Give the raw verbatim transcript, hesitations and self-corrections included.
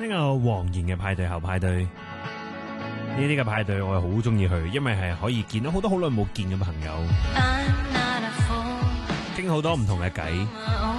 呢個黃妍嘅派對後派對，呢啲嘅派對我係好中意去，因為係可以見到好多好耐冇見嘅朋友，傾好多唔同嘅偈。